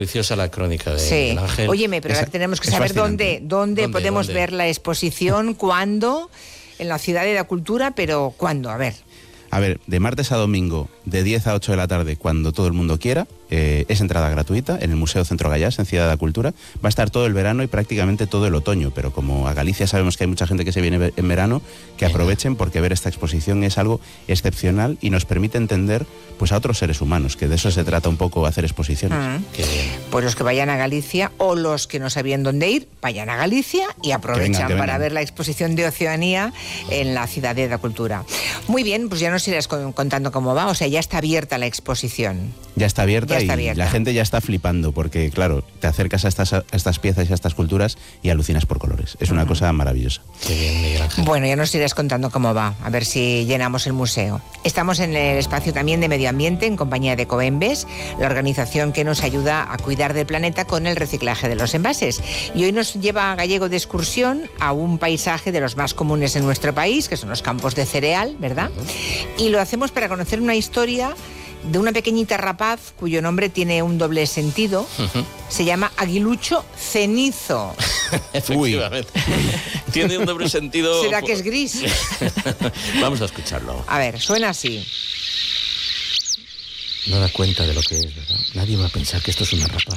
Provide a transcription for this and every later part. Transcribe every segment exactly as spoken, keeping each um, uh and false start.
Preciosa la crónica de sí. Miguel Ángel. Óyeme, pero es, ahora tenemos que saber dónde, dónde, dónde podemos dónde? ver la exposición, cuándo, en la Ciudad de la Cultura, pero ¿cuándo? A ver. A ver, de martes a domingo, de diez a ocho de la tarde, cuando todo el mundo quiera. Eh, es entrada gratuita en el Museo Centro Gallás, en Ciudad de la Cultura. Va a estar todo el verano y prácticamente todo el otoño, pero como a Galicia sabemos que hay mucha gente que se viene en verano, que aprovechen, porque ver esta exposición es algo excepcional y nos permite entender pues a otros seres humanos, que de eso se trata un poco, hacer exposiciones. Mm. Pues los que vayan a Galicia o los que no sabían dónde ir, vayan a Galicia y aprovechan que vengan, que para ver la exposición de Oceanía en la Ciudad de la Cultura. Muy bien, pues ya nos irás contando cómo va, o sea, ya está abierta la exposición. Ya está abierta. Ya está y abierta. La gente ya está flipando porque, claro, te acercas a estas, a estas piezas y a estas culturas y alucinas por colores. Es una uh-huh. cosa maravillosa. Qué bien, Miguel Ángel. Bueno, ya nos irás contando cómo va, a ver si llenamos el museo. Estamos en el espacio también de medio ambiente en compañía de Ecoembes, la organización que nos ayuda a cuidar del planeta con el reciclaje de los envases. Y hoy nos lleva Gallego de excursión a un paisaje de los más comunes en nuestro país, que son los campos de cereal, ¿verdad? Uh-huh. Y lo hacemos para conocer una historia de una pequeñita rapaz cuyo nombre tiene un doble sentido. Uh-huh. Se llama Aguilucho Cenizo. Efectivamente. Tiene un doble sentido. ¿Será que es gris? Vamos a escucharlo. A ver, suena así. No da cuenta de lo que es, ¿verdad? Nadie va a pensar que esto es una rapaz.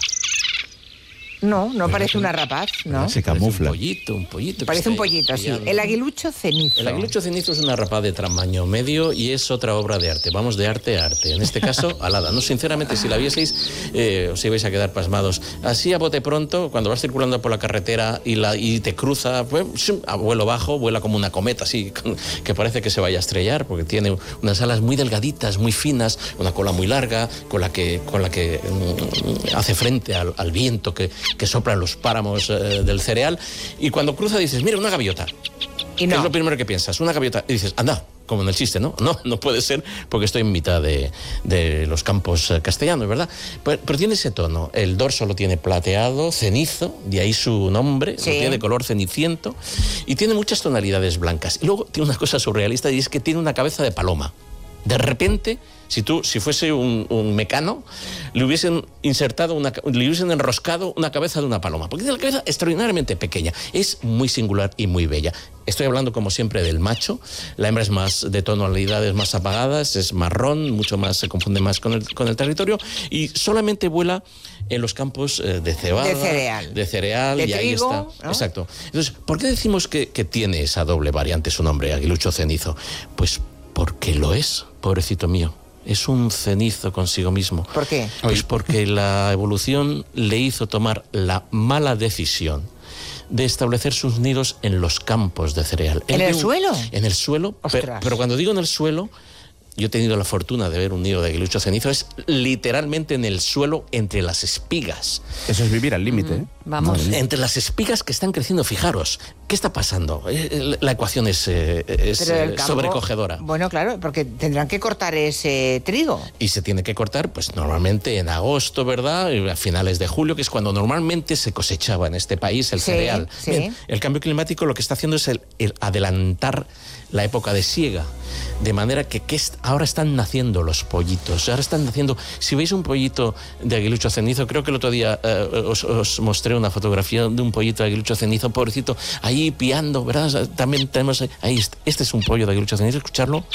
No, no parece una rapaz, ¿no? Se camufla. Un pollito, un pollito. Parece un pollito, sí. El aguilucho cenizo. El aguilucho cenizo es una rapaz de tamaño medio y es otra obra de arte. Vamos de arte a arte. En este caso, alada. No, sinceramente, si la vieseis, eh, os ibais a quedar pasmados. Así a bote pronto, cuando vas circulando por la carretera y, la, y te cruza, pues, a vuelo bajo, vuela como una cometa, así, que parece que se vaya a estrellar, porque tiene unas alas muy delgaditas, muy finas, una cola muy larga, con la que, con la que um, hace frente al, al viento que que soplan los páramos eh, del cereal, y cuando cruza dices, mira, una gaviota. Y no. ¿Qué es lo primero que piensas? Una gaviota. Y dices, anda, como en el chiste, ¿no? No, no puede ser, porque estoy en mitad de, de los campos castellanos, ¿verdad? Pero, pero tiene ese tono. El dorso lo tiene plateado, cenizo, de ahí su nombre, sí. Lo tiene de color ceniciento, y tiene muchas tonalidades blancas. Y luego tiene una cosa surrealista, y es que tiene una cabeza de paloma. De repente, si tú, si fuese un, un mecano, le hubiesen insertado, una, le hubiesen enroscado una cabeza de una paloma, porque tiene la cabeza extraordinariamente pequeña. Es muy singular y muy bella. Estoy hablando, como siempre, del macho. La hembra es más de tonalidades más apagadas, es marrón, mucho más, se confunde más con el, con el territorio, y solamente vuela en los campos eh, de cebada, de cereal, de cereal de y ahí trigo, está. ¿no? Exacto. Entonces, ¿por qué decimos que, que tiene esa doble variante su nombre, aguilucho cenizo? Pues porque lo es, pobrecito mío. Es un cenizo consigo mismo. ¿Por qué? Pues porque la evolución le hizo tomar la mala decisión de establecer sus nidos en los campos de cereal. ¿En el suelo? En el suelo, pero, pero cuando digo en el suelo, yo he tenido la fortuna de ver un nido de aguilucho cenizo, es literalmente en el suelo, entre las espigas. Eso es vivir al límite, ¿eh? Vamos. Entre las espigas que están creciendo, fijaros, ¿qué está pasando? La ecuación es, es campo, sobrecogedora. Bueno, claro, porque tendrán que cortar ese trigo. Y se tiene que cortar, pues normalmente en agosto, ¿verdad? A finales de julio, que es cuando normalmente se cosechaba en este país el sí, cereal. Sí. Bien, el cambio climático lo que está haciendo es el, el adelantar la época de siega, de manera que, que ahora están naciendo los pollitos, ahora están naciendo. Si veis un pollito de aguilucho cenizo, creo que el otro día eh, os, os mostré una fotografía de un pollito de aguilucho cenizo, pobrecito, ahí piando, ¿verdad? También tenemos ahí, este es un pollo de aguilucho cenizo, escucharlo.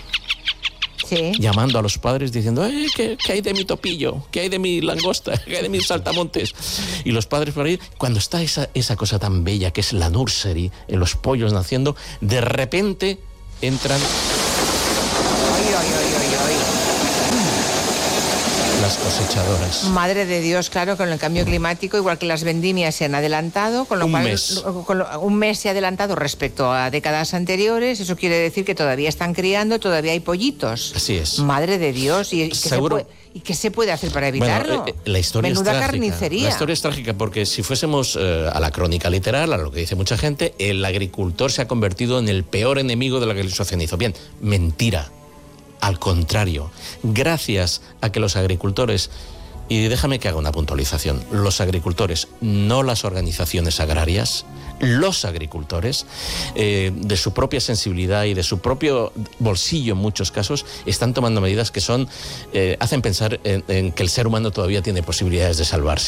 Sí. Llamando a los padres diciendo, eh, ¿qué, ¿qué hay de mi topillo? ¿Qué hay de mi langosta? ¿Qué hay de mis saltamontes? Y los padres por ahí, cuando está esa, esa cosa tan bella que es la nursery, en los pollos naciendo, de repente entran ay, ay, ay, ay, ay. las cosechadoras. Madre de Dios, claro, con el cambio climático, igual que las vendimias se han adelantado, con lo un cual mes. Con lo, un mes se ha adelantado respecto a décadas anteriores. Eso quiere decir que todavía están criando, todavía hay pollitos. Así es. Madre de Dios. ¿Y, y, qué, se puede, ¿y qué se puede hacer para evitarlo? Bueno, eh, la historia Menuda es trágica. carnicería. La historia es trágica porque si fuésemos eh, a la crónica literal, a lo que dice mucha gente, el agricultor se ha convertido en el peor enemigo del aguilucho cenizo. Bien, mentira. Al contrario, gracias a que los agricultores Y déjame que haga una puntualización. Los agricultores, no las organizaciones agrarias, los agricultores, eh, de su propia sensibilidad y de su propio bolsillo en muchos casos, están tomando medidas que son, eh, hacen pensar en, en que el ser humano todavía tiene posibilidades de salvarse.